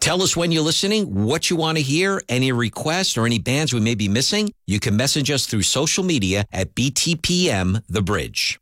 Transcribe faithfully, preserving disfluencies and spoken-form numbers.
Tell us when you're listening, what you want to hear, any requests or any bands we may be missing. You can message us through social media at B T P M The Bridge.